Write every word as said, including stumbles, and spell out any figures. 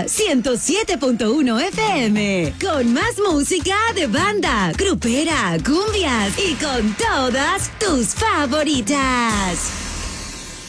ciento siete punto uno F M. Con más música de banda, grupera, cumbias y con todas tus favoritas.